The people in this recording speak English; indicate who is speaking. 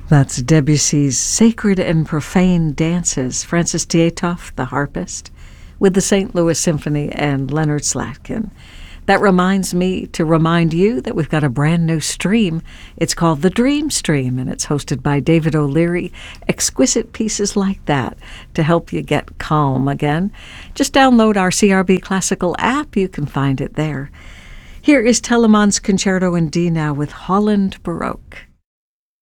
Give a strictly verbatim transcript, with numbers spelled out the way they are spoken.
Speaker 1: That's Debussy's Sacred and Profane Dances, Francis Dietoff, the harpist, with the Saint Louis Symphony and Leonard Slatkin. That reminds me to remind you that we've got a brand new stream. It's called The Dream Stream, and it's hosted by David O'Leary. Exquisite pieces like that to help you get calm again. Just download our C R B Classical app. You can find it there. Here is Telemann's Concerto in D now with Holland Baroque.